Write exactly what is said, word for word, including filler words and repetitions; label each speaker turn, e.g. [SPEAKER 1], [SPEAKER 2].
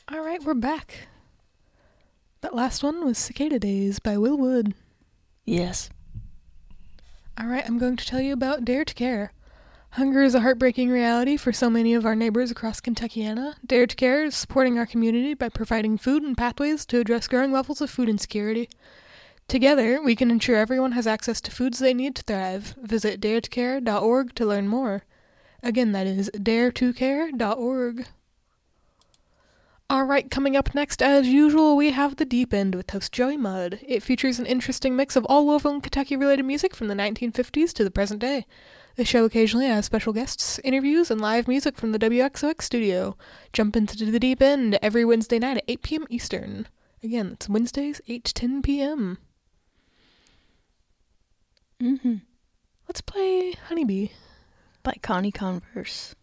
[SPEAKER 1] All right, we're back. That last one was Cicada Days by Will Wood.
[SPEAKER 2] Yes.
[SPEAKER 1] All right, I'm going to tell you about Dare to Care. Hunger is a heartbreaking reality for so many of our neighbors across Kentuckiana. Dare to Care is supporting our community by providing food and pathways to address growing levels of food insecurity. Together, we can ensure everyone has access to foods they need to thrive. Visit dare to care dot org to learn more. Again, that is dare to care dot org. Alright, coming up next, as usual, we have The Deep End with host Joey Mudd. It features an interesting mix of all Louisville and Kentucky-related music from the nineteen fifties to the present day. The show occasionally has special guests, interviews, and live music from the W X O X studio. Jump into The Deep End every Wednesday night at eight p.m. Eastern. Again, it's Wednesdays, eight to ten p.m.
[SPEAKER 2] Mm-hmm.
[SPEAKER 1] Let's play Honeybee
[SPEAKER 2] By Connie Converse.